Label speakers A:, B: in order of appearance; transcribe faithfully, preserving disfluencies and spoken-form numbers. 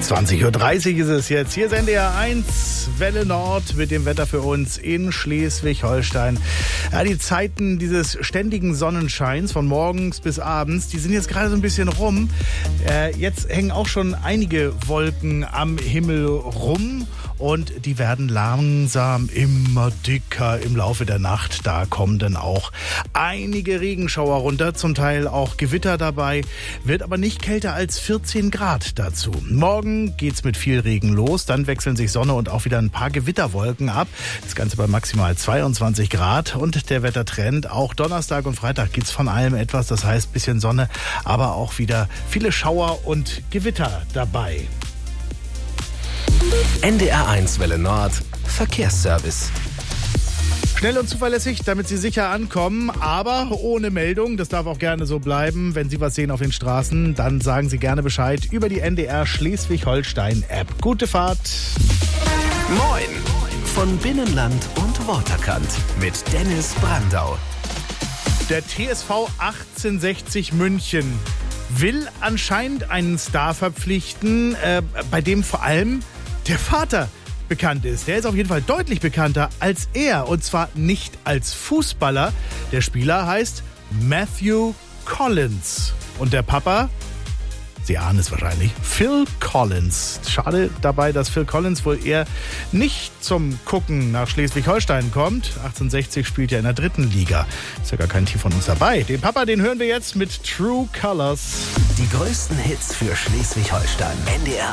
A: zwanzig Uhr dreißig ist es jetzt. Hier ist N D R eins, Welle Nord mit dem Wetter für uns in Schleswig-Holstein. Ja, die Zeiten dieses ständigen Sonnenscheins von morgens bis abends, die sind jetzt gerade so ein bisschen rum. Äh, jetzt hängen auch schon einige Wolken am Himmel rum und die werden langsam immer dicker im Laufe der Nacht. Da kommen dann auch einige Regenschauer runter, zum Teil auch Gewitter dabei. Wird aber nicht kälter als vierzehn Grad dazu. Morgen geht's mit viel Regen los, dann wechseln sich Sonne und auch wieder ein paar Gewitterwolken ab. Das Ganze bei maximal zweiundzwanzig Grad und der Wettertrend. Auch Donnerstag und Freitag gibt's von allem etwas, das heißt bisschen Sonne, aber auch wieder viele Schauer und Gewitter dabei.
B: N D R eins Welle Nord Verkehrsservice.
A: Schnell und zuverlässig, damit Sie sicher ankommen, aber ohne Meldung. Das darf auch gerne so bleiben. Wenn Sie was sehen auf den Straßen, dann sagen Sie gerne Bescheid über die N D R Schleswig-Holstein-App. Gute Fahrt.
B: Moin von Binnenland und Waterkant mit Dennis Brandau.
A: Der T S V achtzehnhundertsechzig München will anscheinend einen Star verpflichten, äh, bei dem vor allem der Vater bekannt ist. Der ist auf jeden Fall deutlich bekannter als er. Und zwar nicht als Fußballer. Der Spieler heißt Matthew Collins. Und der Papa, Sie ahnen es wahrscheinlich, Phil Collins. Schade dabei, dass Phil Collins wohl eher nicht zum Gucken nach Schleswig-Holstein kommt. achtzehnhundertsechzig spielt ja in der dritten Liga. Ist ja gar kein Team von uns dabei. Den Papa, den hören wir jetzt mit True Colors.
B: Die größten Hits für Schleswig-Holstein. N D R